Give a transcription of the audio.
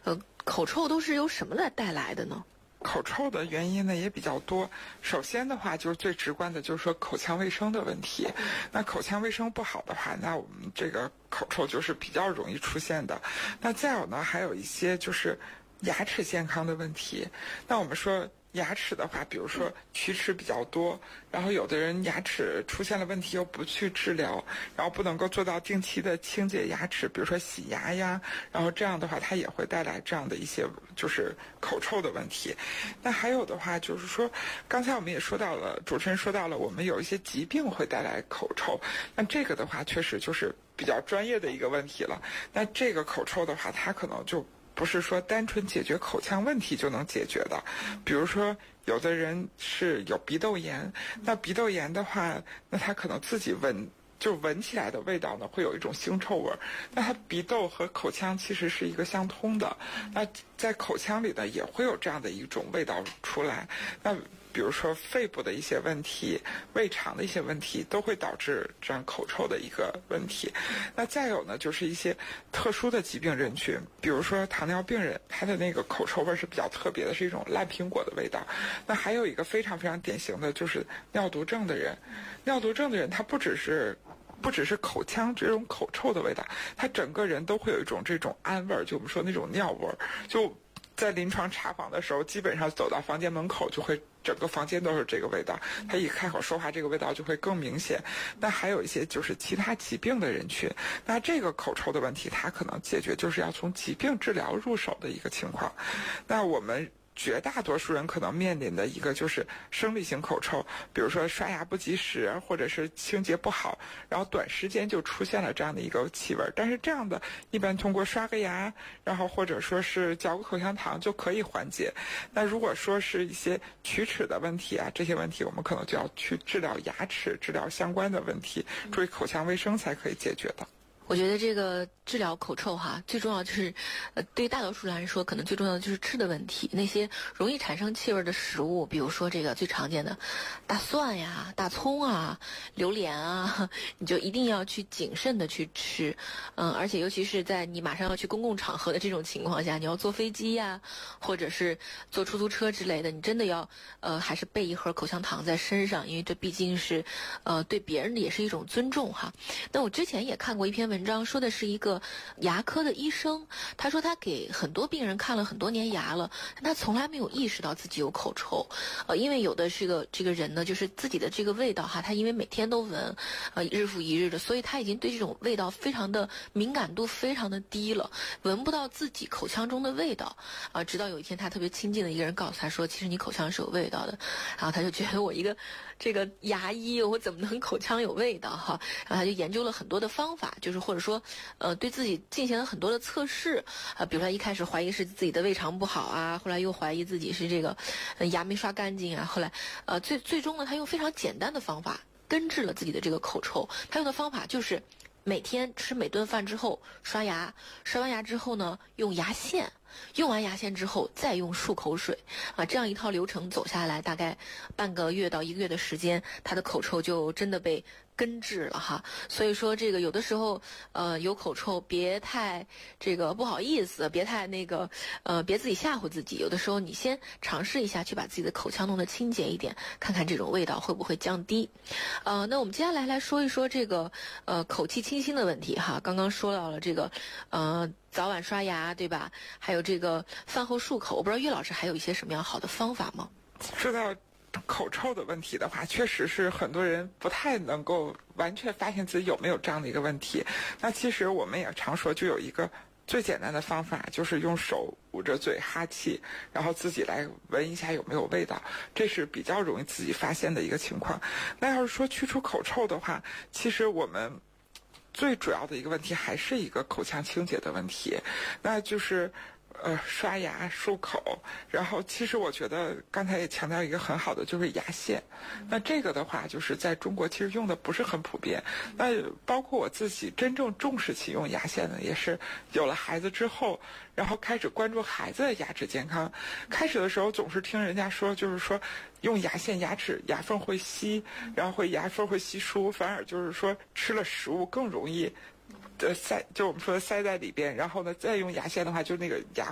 口臭都是由什么来带来的呢？ 口臭的原因呢也比较多，首先的话就是最直观的就是说口腔卫生的问题。那口腔卫生不好的话，那我们这个口臭就是比较容易出现的。那再有呢，还有一些就是牙齿健康的问题。那我们说牙齿的话，比如说龋齿比较多，然后有的人牙齿出现了问题又不去治疗，然后不能够做到定期的清洁牙齿，比如说洗牙呀，然后这样的话它也会带来这样的一些就是口臭的问题。那还有的话就是说，刚才我们也说到了，主持人说到了，我们有一些疾病会带来口臭，那这个的话确实就是比较专业的一个问题了。那这个口臭的话，它可能就不是说单纯解决口腔问题就能解决的。比如说有的人是有鼻窦炎，那鼻窦炎的话，那他可能自己闻起来的味道呢会有一种腥臭味，那它鼻窦和口腔其实是一个相通的，那在口腔里呢也会有这样的一种味道出来。那比如说肺部的一些问题、胃肠的一些问题，都会导致这样口臭的一个问题。那再有呢，就是一些特殊的疾病人群，比如说糖尿病人，他的那个口臭味是比较特别的，是一种烂苹果的味道。那还有一个非常非常典型的就是尿毒症的人，尿毒症的人他不只是口腔这种口臭的味道，他整个人都会有一种这种氨味儿，就我们说那种尿味儿。就在临床查房的时候，基本上走到房间门口就会整个房间都是这个味道，他一开口说话这个味道就会更明显。那还有一些就是其他疾病的人群，那这个口臭的问题它可能解决就是要从疾病治疗入手的一个情况。那我们绝大多数人可能面临的一个就是生理性口臭，比如说刷牙不及时，或者是清洁不好，然后短时间就出现了这样的一个气味。但是这样的一般通过刷个牙，然后或者说是嚼个口香糖就可以缓解。那如果说是一些龋齿的问题啊，这些问题我们可能就要去治疗牙齿，治疗相关的问题，注意口腔卫生才可以解决的。 我觉得这个治疗口臭最重要就是，对于大多数人来说，可能最重要的就是吃的问题。那些容易产生气味的食物，比如说这个最常见的大蒜呀、大葱啊、榴莲啊，你就一定要去谨慎的去吃。而且尤其是在你马上要去公共场合的这种情况下，你要坐飞机呀，或者是坐出租车之类的，你真的要还是备一盒口香糖在身上，因为这毕竟是对别人的也是一种尊重哈。那我之前也看过一篇文章，说的是一个牙科的医生，他说他给很多病人看了很多年牙了，但他从来没有意识到自己有口臭。因为有的这个人呢，就是自己的这个味道他因为每天都闻，日复一日的，所以他已经对这种味道非常的敏感度非常的低了，闻不到自己口腔中的味道直到有一天他特别亲近的一个人告诉他说，其实你口腔是有味道的，然后他就觉得我一个这个牙医，我怎么能口腔有味道然后他就研究了很多的方法，就是或者说对自己进行了很多的测试比如说一开始怀疑是自己的胃肠不好啊，后来又怀疑自己是这个牙没刷干净啊，后来最终呢他用非常简单的方法根治了自己的这个口臭。他用的方法就是每天吃每顿饭之后刷牙，刷完牙之后呢用牙线，用完牙线之后再用漱口水这样一套流程走下来，大概半个月到1个月的时间，他的口臭就真的被根治了所以说这个有的时候有口臭别太这个不好意思，别太那个别自己吓唬自己，有的时候你先尝试一下去把自己的口腔弄得清洁一点，看看这种味道会不会降低。那我们接下来说一说这个口气清新的问题刚刚说到了这个早晚刷牙对吧，还有这个饭后漱口，我不知道岳老师还有一些什么样好的方法吗？ 说到口臭的问题的话，确实是很多人不太能够完全发现自己有没有这样的一个问题。那其实我们也常说，就有一个最简单的方法，就是用手捂着嘴哈气，然后自己来闻一下有没有味道，这是比较容易自己发现的一个情况。那要是说去除口臭的话，其实我们最主要的一个问题还是一个口腔清洁的问题，那就是刷牙漱口，然后其实我觉得刚才也强调一个很好的就是牙线，那这个的话就是在中国其实用的不是很普遍。那包括我自己真正重视起用牙线呢，也是有了孩子之后，然后开始关注孩子的牙齿健康。开始的时候总是听人家说，就是说用牙线牙缝会稀，然后牙缝会稀疏，反而就是说吃了食物更容易就我们说的塞在里边，然后呢再用牙线的话，就那个牙